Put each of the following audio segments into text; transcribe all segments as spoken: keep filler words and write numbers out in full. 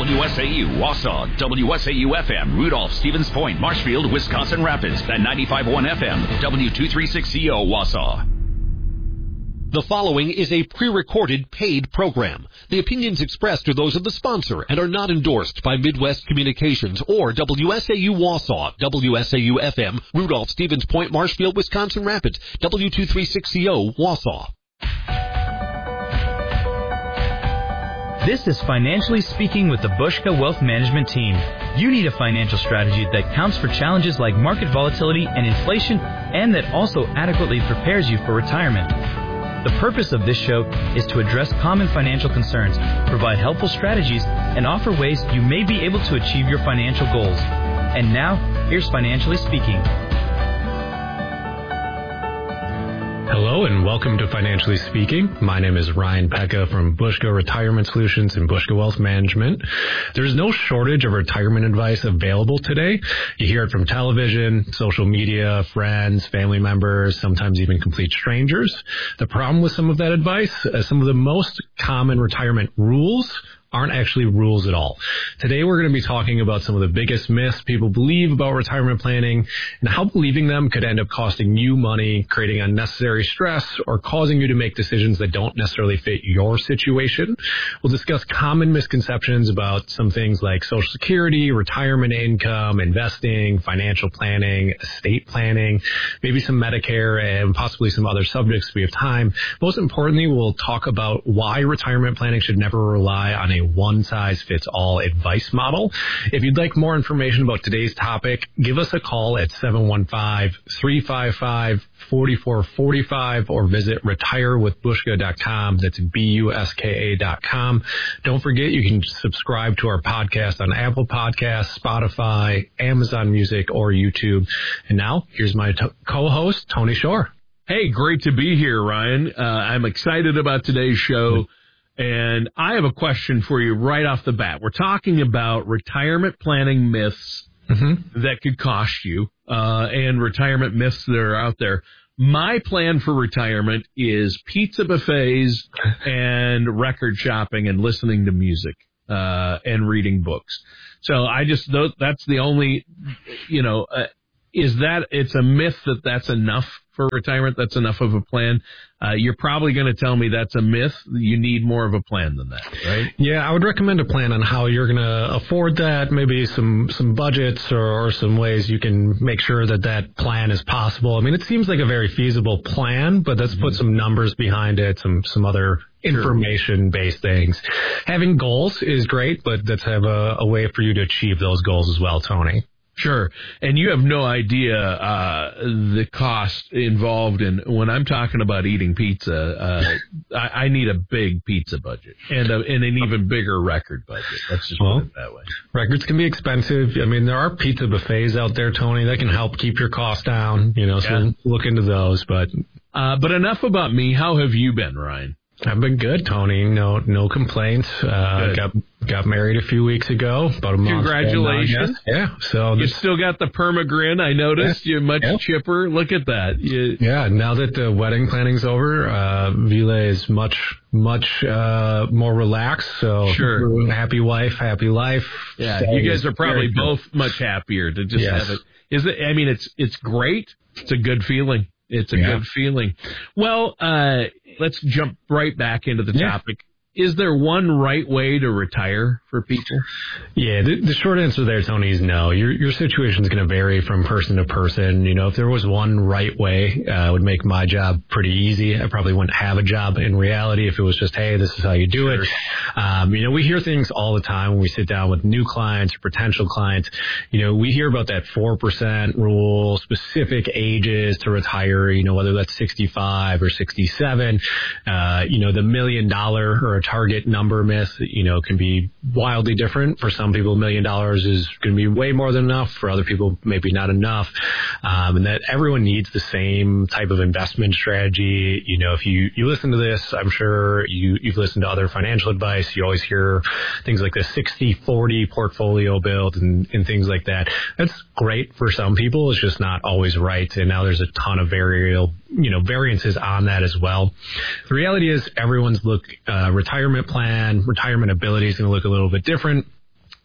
W S A U, Wausau, W S A U F M, Rudolph, Stevens Point, Marshfield, Wisconsin Rapids, and ninety-five point one F M, W two thirty-six C O, Wausau. The following is a pre-recorded paid program. The opinions expressed are those of the sponsor and are not endorsed by Midwest Communications or W S A U Wausau, W S A U F M, Rudolph, Stevens Point, Marshfield, Wisconsin Rapids, W two thirty-six C O, Wausau. This is Financially Speaking with the Bushka Wealth Management Team. You need a financial strategy that counts for challenges like market volatility and inflation, and that also adequately prepares you for retirement. The purpose of this show is to address common financial concerns, provide helpful strategies, and offer ways you may be able to achieve your financial goals. And now, here's Financially Speaking. Hello and welcome to Financially Speaking. My name is Ryan Pekka from Bushka Retirement Solutions and Bushka Wealth Management. There's no shortage of retirement advice available today. You hear it from television, social media, friends, family members, sometimes even complete strangers. The problem with some of that advice, uh, some of the most common retirement rules aren't actually rules at all. Today we're going to be talking about some of the biggest myths people believe about retirement planning and how believing them could end up costing you money, creating unnecessary stress, or causing you to make decisions that don't necessarily fit your situation. We'll discuss common misconceptions about some things like Social Security, retirement income, investing, financial planning, estate planning, maybe some Medicare, and possibly some other subjects if we have time. Most importantly, we'll talk about why retirement planning should never rely on a one-size-fits-all advice model. If you'd like more information about today's topic, give us a call at seven one five, three five five, four four four five or visit retire with bushka dot com. That's B U S K A dot com. Don't forget, you can subscribe to our podcast on Apple Podcasts, Spotify, Amazon Music, or YouTube. And now, here's my to- co-host, Tony Shore. Hey, great to be here, Ryan. Uh, I'm excited about today's show. And I have a question for you right off the bat. We're talking about retirement planning myths mm-hmm. that could cost you uh, and retirement myths that are out there. My plan for retirement is pizza buffets and record shopping and listening to music uh, and reading books. So I just, that's the only, you know, uh, is that it's a myth that that's enough for retirement? That's enough of a plan? Uh, you're probably going to tell me that's a myth. You need more of a plan than that, right? Yeah, I would recommend a plan on how you're going to afford that, maybe some, some budgets or, or some ways you can make sure that that plan is possible. I mean, it seems like a very feasible plan, but let's mm-hmm. put some numbers behind it, some, some other information-based things. Having goals is great, but let's have a, a way for you to achieve those goals as well, Tony. Sure. And you have no idea uh the cost involved in when I'm talking about eating pizza. Uh I, I need a big pizza budget and a, and an even bigger record budget. Let's just well, put it that way. Records can be expensive. I mean, there are pizza buffets out there, Tony, that can help keep your costs down, you know, so yeah. look into those. But uh but enough about me. How have you been, Ryan? I've been good, Tony. No, no complaints. Uh, got got married a few weeks ago. About a month. Congratulations! Yeah. So you still got the perma grin. I noticed yeah. you're much yeah. chipper. Look at that. You, yeah. Now that the wedding planning's over, uh, Vila is much much uh, more relaxed. So sure. Happy wife, happy life. Yeah. So you guys are probably both much happier to just yes. have it. Is it? I mean, it's it's great. It's a good feeling. It's a yeah. good feeling. Well, uh, let's jump right back into the yeah. topic. Is there one right way to retire for people? Yeah, the, the short answer there, Tony, is no. Your your situation is going to vary from person to person. You know, if there was one right way, uh, it would make my job pretty easy. I probably wouldn't have a job in reality if it was just, hey, this is how you do sure. it. Um, you know, we hear things all the time when we sit down with new clients or potential clients. You know, we hear about that four percent rule, specific ages to retire, you know, whether that's sixty-five or sixty-seven. Uh, you know, the million dollar or a target number myth, you know, can be wildly different. For some people, a million dollars is going to be way more than enough. For other people, maybe not enough. Um, and that everyone needs the same type of investment strategy. You know, if you, you listen to this, I'm sure you, you've listened to other financial advice. You always hear things like the sixty forty portfolio build and, and things like that. That's great for some people. It's just not always right. And now there's a ton of variable, you know, variances on that as well. The reality is everyone's look, uh, retirement plan, retirement ability is going to look a little bit different.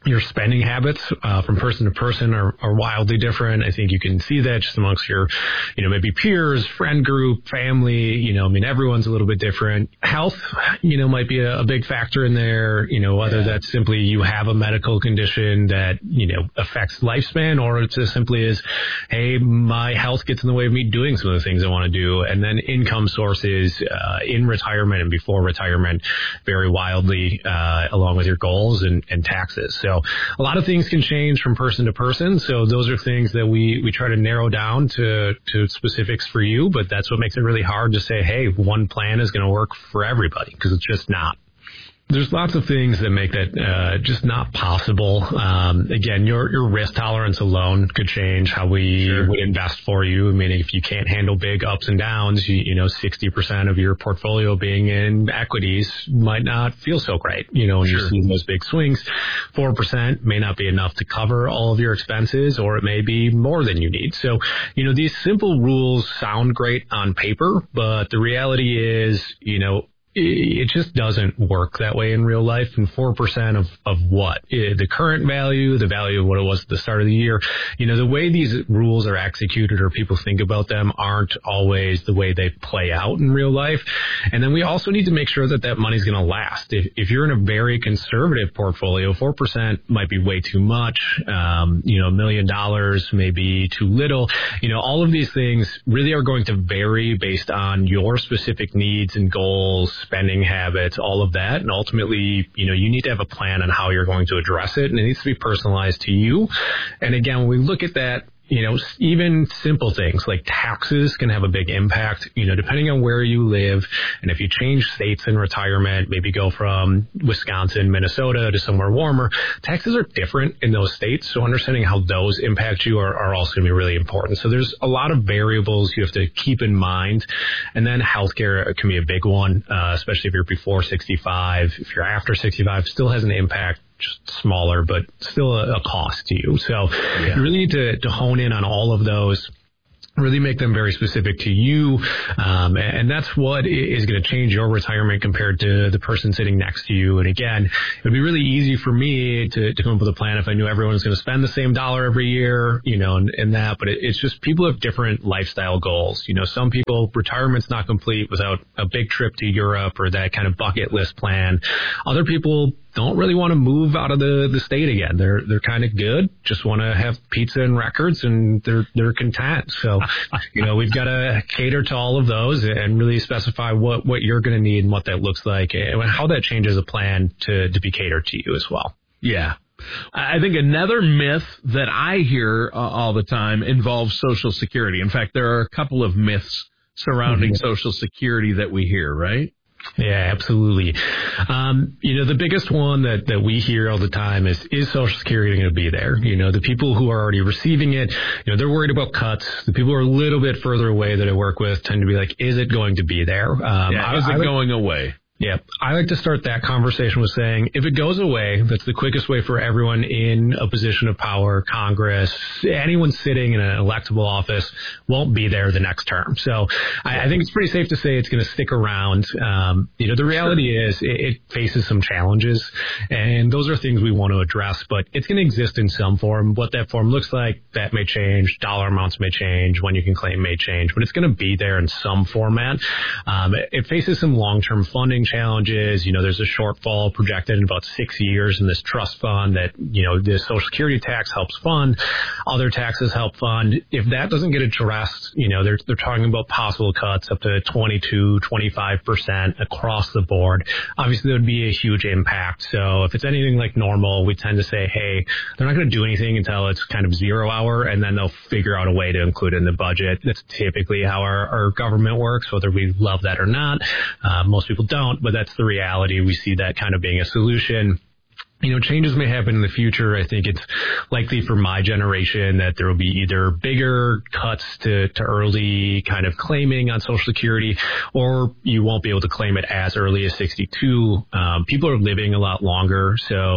Your spending habits uh, from person to person are, are wildly different. I think you can see that just amongst your, you know, maybe peers, friend group, family. You know, I mean, everyone's a little bit different. Health, you know, might be a, a big factor in there. You know, whether yeah. that's simply you have a medical condition that, you know, affects lifespan, or it's as simply as, hey, my health gets in the way of me doing some of the things I want to do. And then income sources uh, in retirement and before retirement vary wildly uh, along with your goals and, and taxes. So a lot of things can change from person to person. So those are things that we, we try to narrow down to, to specifics for you. But that's what makes it really hard to say, hey, one plan is going to work for everybody, because it's just not. There's lots of things that make that uh, just not possible. Um, again, your your risk tolerance alone could change how we sure. would invest for you. I mean, if you can't handle big ups and downs, you, you know, sixty percent of your portfolio being in equities might not feel so great. You know, when sure. you're seeing those big swings, four percent may not be enough to cover all of your expenses, or it may be more than you need. So, you know, these simple rules sound great on paper, but the reality is, you know, it just doesn't work that way in real life. And four percent of, of what? The current value, the value of what it was at the start of the year. You know, the way these rules are executed or people think about them aren't always the way they play out in real life. And then we also need to make sure that that money's going to last. If, if you're in a very conservative portfolio, four percent might be way too much. Um, you know, a million dollars may be too little. You know, all of these things really are going to vary based on your specific needs and goals, spending habits, all of that. And ultimately, you know, you need to have a plan on how you're going to address it, and it needs to be personalized to you. And again, when we look at that, you know, even simple things like taxes can have a big impact, you know, depending on where you live. And if you change states in retirement, maybe go from Wisconsin, Minnesota to somewhere warmer, taxes are different in those states. So understanding how those impact you are, are also going to be really important. So there's a lot of variables you have to keep in mind. And then healthcare can be a big one, uh, especially if you're before sixty-five. If you're after sixty-five, still has an impact. Just smaller, but still a, a cost to you. So yeah. you really need to, to hone in on all of those, really make them very specific to you. Um, and that's what is going to change your retirement compared to the person sitting next to you. And again, it would be really easy for me to, to come up with a plan if I knew everyone was going to spend the same dollar every year, you know, and, and that, but it, it's just people have different lifestyle goals. You know, some people, retirement's not complete without a big trip to Europe or that kind of bucket list plan. Other people don't really want to move out of the, the state again. They're, they're kind of good, just want to have pizza and records, and they're, they're content. So, you know, we've got to cater to all of those and really specify what, what you're going to need and what that looks like and how that changes a plan to, to be catered to you as well. Yeah. I think another myth that I hear uh, all the time involves Social Security. In fact, there are a couple of myths surrounding mm-hmm. Social Security that we hear, right? Yeah, absolutely. Um, you know, the biggest one that, that we hear all the time is, is Social Security going to be there? You know, the people who are already receiving it, you know, they're worried about cuts. The people who are a little bit further away that I work with tend to be like, is it going to be there? Um, yeah, I, is it I, going away? Yeah, I like to start that conversation with saying, if it goes away, that's the quickest way for everyone in a position of power, Congress, anyone sitting in an electable office won't be there the next term. So I, I think it's pretty safe to say it's going to stick around. Um, you know, the reality sure. is it, it faces some challenges, and those are things we want to address, but it's going to exist in some form. What that form looks like, that may change. Dollar amounts may change. When you can claim may change, but it's going to be there in some format. Um, it, it faces some long-term funding challenges. You know, there's a shortfall projected in about six years in this trust fund that, you know, the Social Security tax helps fund. Other taxes help fund. If that doesn't get addressed, you know, they're, they're talking about possible cuts up to twenty-two, twenty-five percent across the board. Obviously, there would be a huge impact. So if it's anything like normal, we tend to say, hey, they're not going to do anything until it's kind of zero hour, and then they'll figure out a way to include it in the budget. That's typically how our, our government works, whether we love that or not. Uh, most people don't, but that's the reality. We see that kind of being a solution. You know, changes may happen in the future. I think it's likely for my generation that there will be either bigger cuts to, to early kind of claiming on Social Security, or you won't be able to claim it as early as sixty-two. Um, people are living a lot longer, so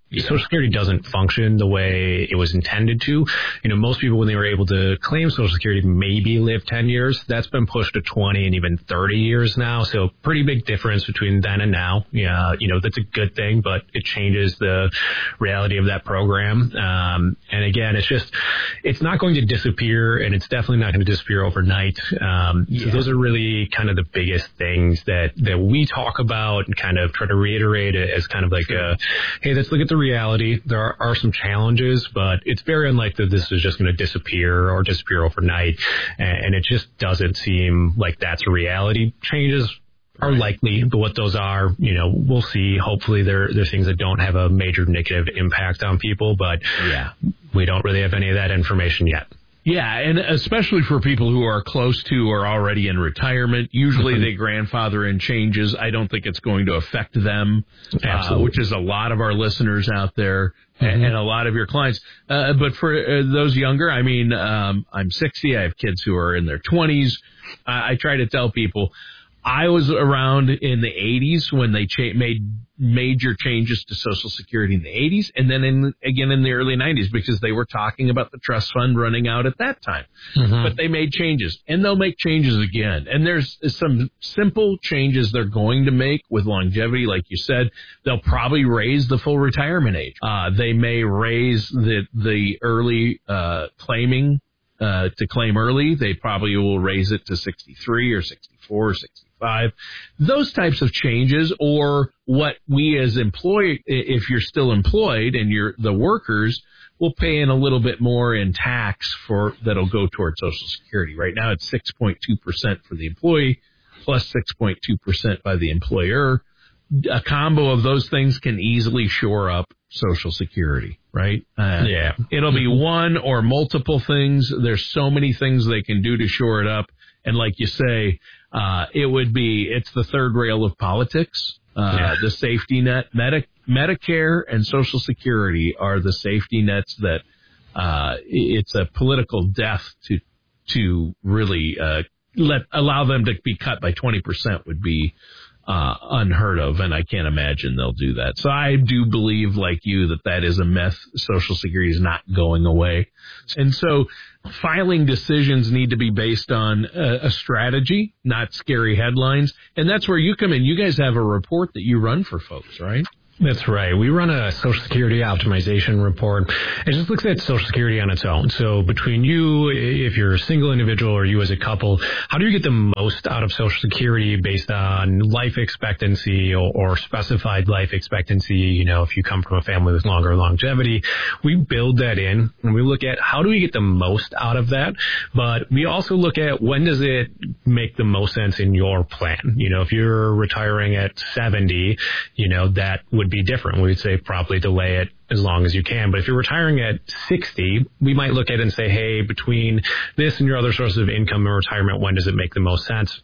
Yeah. Social Security doesn't function the way it was intended to. You know, most people, when they were able to claim Social Security, maybe live ten years. That's been pushed to twenty and even thirty years now. So pretty big difference between then and now. Yeah, you know, that's a good thing, but it changes the reality of that program. Um, and again, it's just, it's not going to disappear, and it's definitely not going to disappear overnight. Um, yeah. So those are really kind of the biggest things that, that we talk about and kind of try to reiterate it as kind of like a, hey, let's look at the reality. There are, are some challenges, but it's very unlikely that this is just going to disappear or disappear overnight. And, and it just doesn't seem like that's a reality. Changes are likely, but what those are, you know, we'll see. Hopefully they're, they're things that don't have a major negative impact on people, but yeah, we don't really have any of that information yet. Yeah, and especially for people who are close to or already in retirement, usually mm-hmm. they grandfather in changes. I don't think it's going to affect them, uh, which is a lot of our listeners out there mm-hmm. and, and a lot of your clients. Uh, but for uh, those younger, I mean, um, I'm sixty. I have kids who are in their twenties. I, I try to tell people I was around in the eighties when they cha- made major changes to Social Security in the eighties, and then in, again in the early nineties, because they were talking about the trust fund running out at that time. Mm-hmm. But they made changes, and they'll make changes again. And there's some simple changes they're going to make with longevity, like you said. They'll probably raise the full retirement age. Uh, they may raise the the early uh, claiming uh, to claim early. They probably will raise it to sixty-three or sixty-four or sixty-five. Those types of changes, or what we as employee, if you're still employed and you're the workers, will pay in a little bit more in tax for that'll go towards Social Security. Right now it's six point two percent for the employee plus six point two percent by the employer. A combo of those things can easily shore up Social Security, right? Uh, yeah. It'll be one or multiple things. There's so many things they can do to shore it up. And like you say, uh, it would be, it's the third rail of politics. Uh, yeah. The safety net, Medi- Medicare and Social Security are the safety nets that, uh, it's a political death to, to really, uh, let, allow them to be cut by twenty percent would be, uh, unheard of. And I can't imagine they'll do that. So I do believe, like you, that that is a myth. Social Security is not going away. And so filing decisions need to be based on a, a strategy, not scary headlines. And that's where you come in. You guys have a report that you run for folks, right? That's right. We run a Social Security optimization report. It just looks at Social Security on its own. So between you, if you're a single individual, or you as a couple, how do you get the most out of Social Security based on life expectancy or, or specified life expectancy? You know, if you come from a family with longer longevity, we build that in and we look at how do we get the most out of that. But we also look at when does it make the most sense in your plan? You know, if you're retiring at seventy, you know, that would be different. We would say probably delay it as long as you can. But if you're retiring at sixty, we might look at it and say, hey, between this and your other sources of income and retirement, when does it make the most sense?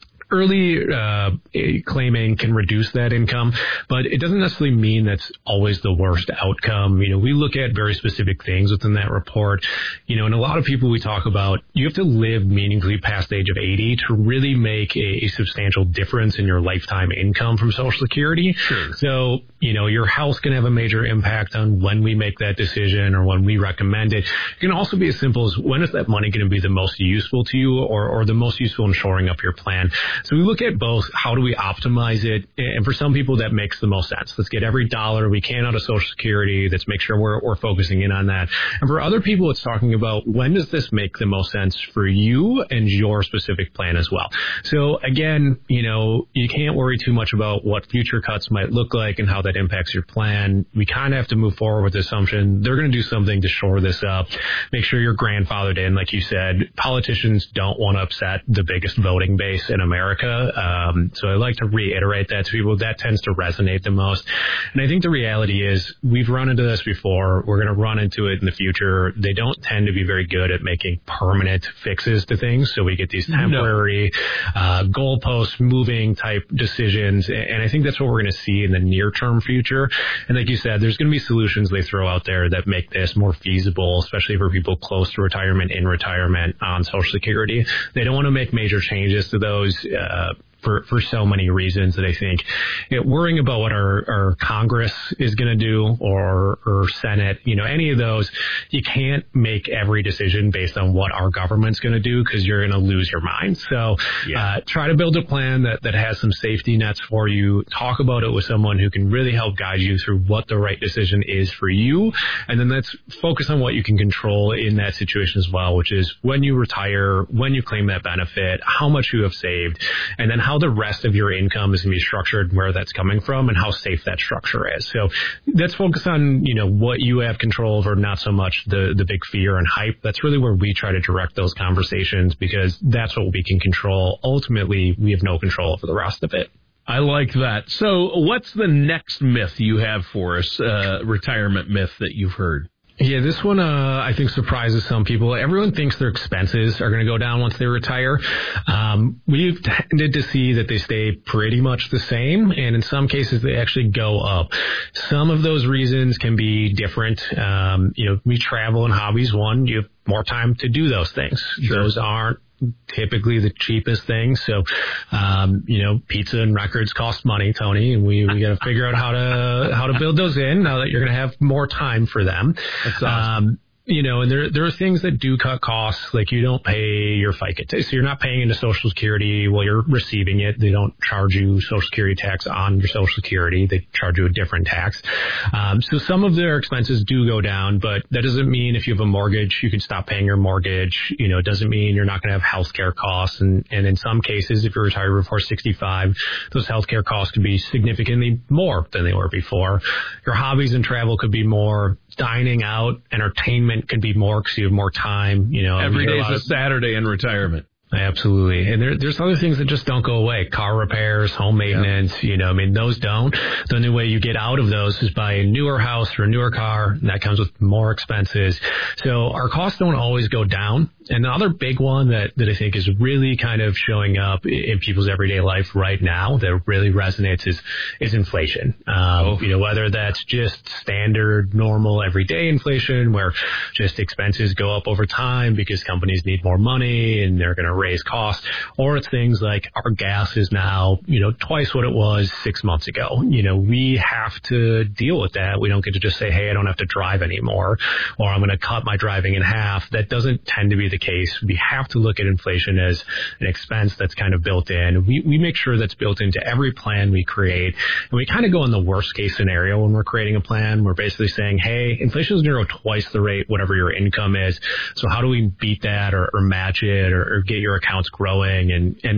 Early uh, claiming can reduce that income, but it doesn't necessarily mean that's always the worst outcome. You know, we look at very specific things within that report. You know, and a lot of people we talk about, you have to live meaningfully past the age of eighty to really make a, a substantial difference in your lifetime income from Social Security. Sure. So, you know, your health can have a major impact on when we make that decision or when we recommend it. It can also be as simple as when is that money going to be the most useful to you or, or the most useful in shoring up your plan. So we look at both. How do we optimize it? And for some people, that makes the most sense. Let's get every dollar we can out of Social Security. Let's make sure we're, we're focusing in on that. And for other people, it's talking about when does this make the most sense for you and your specific plan as well. So again, you know, you can't worry too much about what future cuts might look like and how that impacts your plan. We kind of have to move forward with the assumption they're going to do something to shore this up. Make sure you're grandfathered in. Like you said, politicians don't want to upset the biggest voting base in America. Um, so I like to reiterate that to people. That tends to resonate the most. And I think the reality is we've run into this before. We're going to run into it in the future. They don't tend to be very good at making permanent fixes to things. So we get these temporary no. uh, goalpost moving type decisions. And I think that's what we're going to see in the near term future. And like you said, there's going to be solutions they throw out there that make this more feasible, especially for people close to retirement, in retirement on Social Security. They don't want to make major changes to those. Uh, for, for so many reasons that I think you know, worrying about what our, our Congress is going to do or, or Senate, you know, any of those, you can't make every decision based on what our government's going to do because you're going to lose your mind. So yeah. uh, try to build a plan that, that has some safety nets for you. Talk about it with someone who can really help guide you through what the right decision is for you. And then let's focus on what you can control in that situation as well, which is when you retire, when you claim that benefit, how much you have saved, and then how the rest of your income is going to be structured, where that's coming from, and how safe that structure is. So let's focus on, you know, what you have control over, not so much the, the big fear and hype. That's really where we try to direct those conversations because that's what we can control. Ultimately, we have no control over the rest of it. I like that. So what's the next myth you have for us, uh, retirement myth that you've heard? Yeah, this one, uh, I think surprises some people. Everyone thinks their expenses are going to go down once they retire. Um, we've tended to see that they stay pretty much the same, and in some cases they actually go up. Some of those reasons can be different. Um, you know, we travel and hobbies. One, you have more time to do those things. Sure. Those aren't typically the cheapest thing. So, um, you know, pizza and records cost money, Tony, and we, we got to figure out how to, how to build those in now that you're going to have more time for them. That's awesome. Um, you know, and there there are things that do cut costs, like you don't pay your FICA tax. So you're not paying into Social Security while you're receiving it. They don't charge you Social Security tax on your Social Security. They charge you a different tax. Um, so some of their expenses do go down, but that doesn't mean if you have a mortgage, you can stop paying your mortgage. You know, it doesn't mean you're not going to have healthcare costs. And, and in some cases, if you're retired before sixty-five, those healthcare costs could be significantly more than they were before. Your hobbies and travel could be more. Dining out, entertainment can be more because you have more time. You know, every day is a Saturday in retirement. Absolutely. And there, there's other things that just don't go away. Car repairs, home maintenance, yeah. you know, I mean, those don't. The only way you get out of those is buy a newer house or a newer car, and that comes with more expenses. So our costs don't always go down. And the other big one that, that I think is really kind of showing up in people's everyday life right now that really resonates is, is inflation. Um, oh. You know, whether that's just standard, normal, everyday inflation where just expenses go up over time because companies need more money and they're going to raise costs, or it's things like our gas is now, you know, twice what it was six months ago. You know, we have to deal with that. We don't get to just say, hey, I don't have to drive anymore, or I'm going to cut my driving in half. That doesn't tend to be the case. We have to look at inflation as an expense that's kind of built in. We, we make sure that's built into every plan we create. And we kind of go in the worst case scenario when we're creating a plan. We're basically saying, hey, inflation is going to go twice the rate, whatever your income is. So how do we beat that or, or match it or, or get your accounts growing and, and